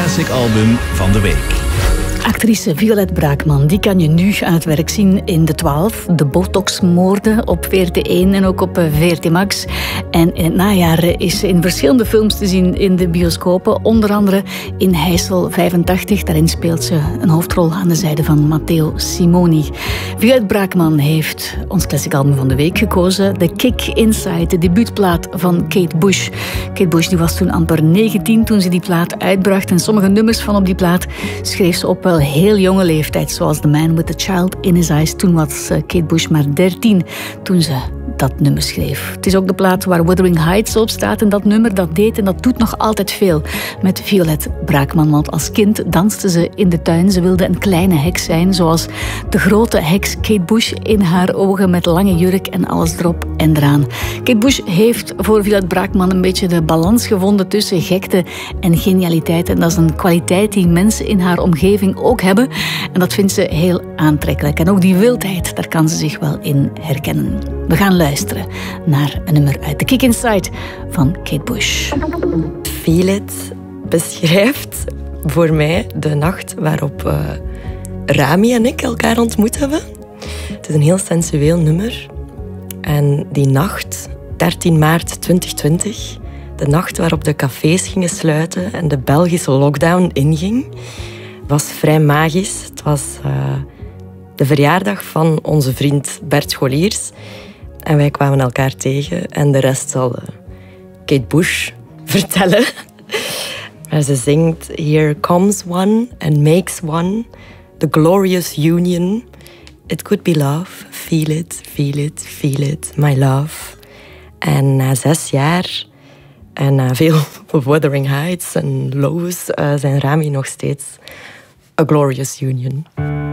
Classic Album van de week. Actrice Violet Braakman, die kan je nu aan het werk zien in De 12, de Botox-moorden op VRT1 en ook op VRT Max. En in het najaar is ze in verschillende films te zien in de bioscopen, onder andere in Heysel 85. Daarin speelt ze een hoofdrol aan de zijde van Matteo Simoni. Violet Braakman heeft ons Classic Album van de week gekozen. The Kick Inside, de debuutplaat van Kate Bush. Kate Bush die was toen amper 19 toen ze die plaat uitbracht. En sommige nummers van op die plaat schreef ze op wel heel jonge leeftijd, zoals The Man with the Child in His Eyes. Toen was Kate Bush maar 13 toen ze dat nummer schreef. Het is ook de plaat waar Wuthering Heights op staat. En dat nummer dat deed en dat doet nog altijd veel met Violet Braakman. Want als kind danste ze in de tuin. Ze wilde een kleine heks zijn, zoals de grote heks Kate Bush in haar ogen met lange jurk en alles erop en eraan. Kate Bush heeft voor Violet Braakman een beetje de balans gevonden tussen gekte en genialiteit. En dat is een kwaliteit die mensen in haar omgeving ook hebben. En dat vindt ze heel aantrekkelijk. En ook die wildheid, daar kan ze zich wel in herkennen. We gaan luisteren naar een nummer uit The Kick Inside van Kate Bush. Violet beschrijft voor mij de nacht waarop Rami en ik elkaar ontmoet hebben. Het is een heel sensueel nummer. En die nacht, 13 maart 2020, de nacht waarop de cafés gingen sluiten en de Belgische lockdown inging, was vrij magisch. Het was de verjaardag van onze vriend Bert Scholiers. En wij kwamen elkaar tegen en de rest zal Kate Bush vertellen. Maar ze zingt Here comes one and makes one, the glorious union. It could be love, feel it, feel it, feel it, my love. En na 6 jaar en na veel Wuthering Heights en lows zijn Rami nog steeds a glorious union.